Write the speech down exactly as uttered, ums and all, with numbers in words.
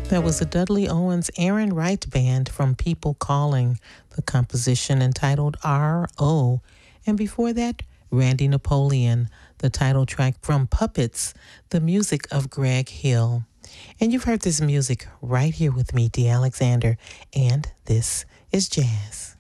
That was the Dudley Owens Aaron Wright Band from People Calling, the composition entitled R O. And before that, Randy Napoleon, the title track from Puppets, the music of Greg Hill. And you've heard this music right here with me, Dee Alexander, and this is Jazz.